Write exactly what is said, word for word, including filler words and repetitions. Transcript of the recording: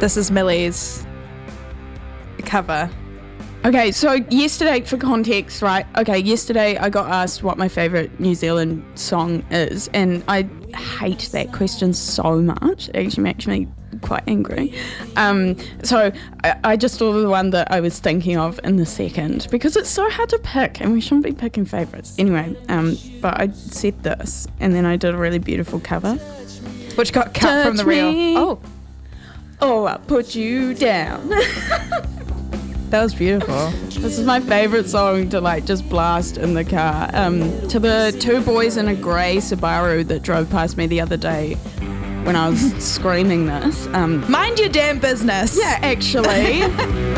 This is Millie's cover. Okay, so yesterday, for context, right? Okay, yesterday I got asked what my favourite New Zealand song is, and I hate that question so much. It actually makes me quite angry. Um, so I, I just thought of the one that I was thinking of in the second, because it's so hard to pick, and we shouldn't be picking favourites. Anyway, um, but I said this, and then I did a really beautiful cover. Which got cut Touch from the reel. me. Oh, Oh, I'll put you down. that was beautiful. This is my favourite song to like just blast in the car. Um, to the two boys in a grey Subaru that drove past me the other day when I was screaming this. Um, Mind your damn business. yeah, actually.